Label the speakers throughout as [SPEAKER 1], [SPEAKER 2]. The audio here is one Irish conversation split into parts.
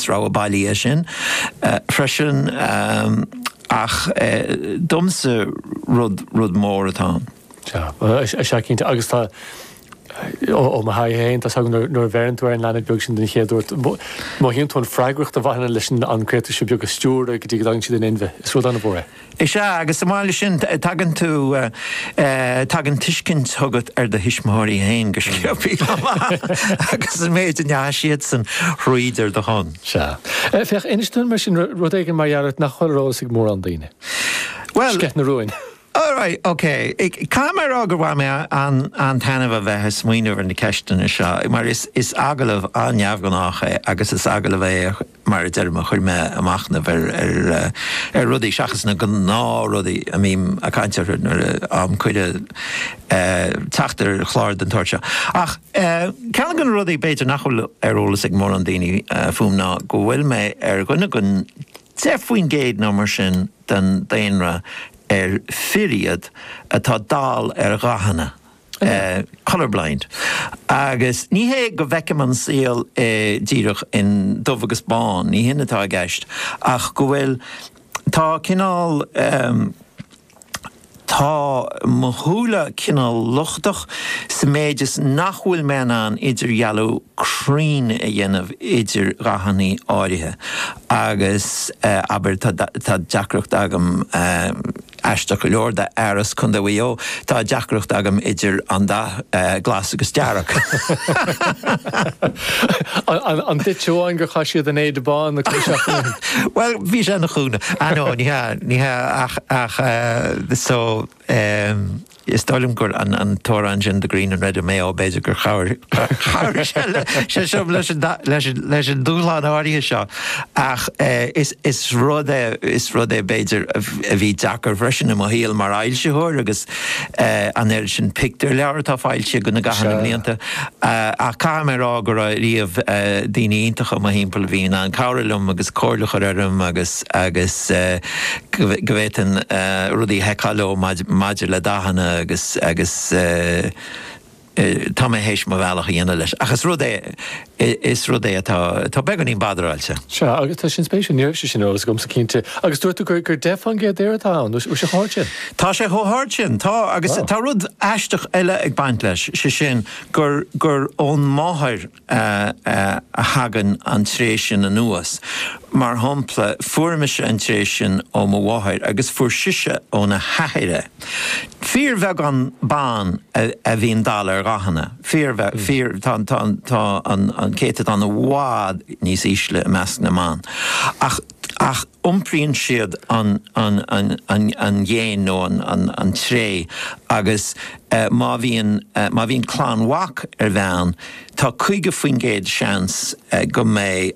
[SPEAKER 1] agus rá a bailí sin freisin ach domsa rud mór atá.
[SPEAKER 2] Se cinnte agus tá ó ma ha héin tá nó bhéintúir an lena beag sin den chéadúirt. Má híon tún freigrúcht a bhaine leis ancréta se beag a stúr a go dtí dagan si den inmheh. Is rud anna bóra.
[SPEAKER 1] Is se agus máile sin tagan tú tagan tuiscint thugad ar de hisismóirí héin go sciopí agus is méid an siad san ruidir do hon.
[SPEAKER 2] Se. Fech inistún mar sin rud éigen marhearart nach chorásigh mór an daine.
[SPEAKER 1] Well,
[SPEAKER 2] Sceith na ruin.
[SPEAKER 1] All right, okay. Cámar águr bhá mé an tanmh bheith smaoineh an na ceistena seo, mar is agalah an neamhgnácha agus is agalah é mar deirma chuir me amachna ar rudaí seachas na go ná rudaí a mím a caiintear am chuide teachtar chláir den tuirse. Ach, ceann gan rudaí beidir nachhfuil arolalas ag mór an daoine fum ná go bhfuil me ar gona gon defuoin géad ná mar sin den daonra firiad atá dal ar ghahanna. Colorblind. Agus ní hé go bheice man síl díirech in Dubh Bán, ní hinnatá gceist, ach go bhfuil tá cinál tá mothúla cinál luchtach sa méidir nachhfuil meán idir gealú crín a dhéanamh idir ghahannaí áirithe. Agus aber tá deacracht agam eisteach go leor de airas chun de bhío, tá deacracht agam idir an glas agus dearach.
[SPEAKER 2] An dit seoáin gur chaisiad an éiad bán na clúiseach.
[SPEAKER 1] Well, bhí sé na chúna. Nó, ní ach so is dólim gur an tóran sin de Green and Red and Mayo beidir gur chair sé seo leis an dúláán áirithe seo. Ach is rud é beidir a bhí deachar freisin am híal mar ailseúir agus an air sin pictar leabhar tá fáilte go na gahanna mlíonta. A cámar águr a riamh daoine iontacha a hímpel bhíon an cabirlumm agus cóirlachar arm agus go bhhéitin rudaí heicáiló maidir le dahanna agus tá mé hééis má bhealach dhéana leis. Agus is rud é tá beganín badrailte.
[SPEAKER 2] Se agus tá sin spéisiú níomh sin agus gom sa cinnte. Agus dúirtu gur defan géad éar atá, ú sé háir sin? Tá
[SPEAKER 1] sé háir sin, tá agus tá rud eisteach eile ag baint leis sé sin gur ón máthir a hagan an tréis sin an nuas. Mar hampla fuairmise an tréis sin ó mo bháthir agus fuair siise ó na haithire. Fíor bheith an bán a bhíon dal ar ghahanna. Fíor tá an céitad an bhád níos ísle a measc na man. Ach umpríonn siad an dhéan nó an tré agus má bhíon clán wach ar bhean, tá chuige faoin géad seans go mé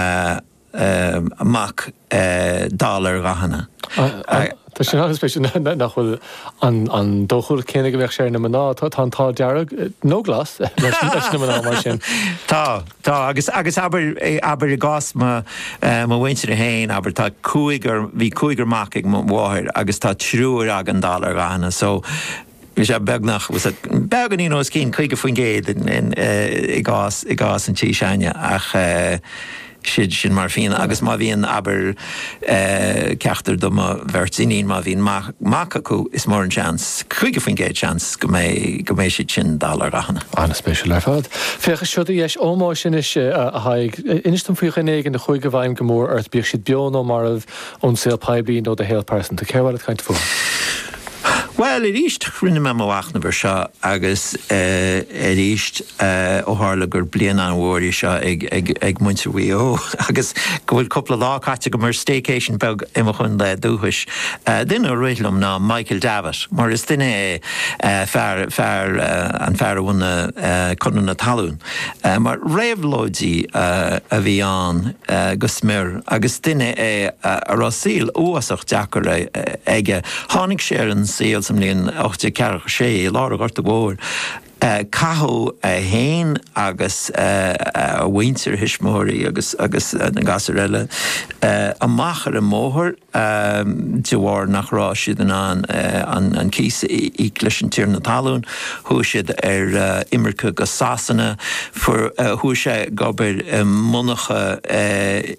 [SPEAKER 1] amach dálar ghahanna.
[SPEAKER 2] Tá sin agus spéisiú nachhfuil an dóchúil céine go bheith sé na maná tá dearag nó glas leis na maná mar sin.
[SPEAKER 1] Tá agus aber i gás má bhaintear a héin, aber tá bhí cúigur mac ag mháthir agus tá trúir ag an dálar ghahanna, so vi sé begnach began í nó cín chuige faoin géad i gás an tí seine ach siad sin mar fin agus má bhíon aber ceachtar do bhirtíín má bhíon mac acu is mór an chans chuige faoin géad chans go mé siad sin dálar ghahanna.
[SPEAKER 2] Anna spéisiú ar fad. Fécha siúda dhéis ómá sin is a haig inistum faocha éigen na chuige bhaim go mór ar bíoh siad beon ó marmh ón saoil pebliín ó de héal person. Tá céhhaid chuint fór.
[SPEAKER 1] Well, ríist rinne me mhaachna bar seo agus ríist ó hála gur blian an bhóirí seo ag muinte bhío agus go bhfuil coppla lá caite go mar staycation beg imime chun le dúthais. Duine rilumm ná Michael Davitt, mar is duine fear an fear bhna chunan na talún. Mar réimhlóidí a bhí an go smir agus duine é a rásíl uasach deachar aige tháinig sé an síl sam líon 8 cearach sé lára gorta bhór. Cathó héin agus bhaintear hisismóirí agus na gasar eile amachar a móthir dehar nach rá siad an císa í leis an tír na talún, thu siad ar imirce go sasanna thu sé gobar munacha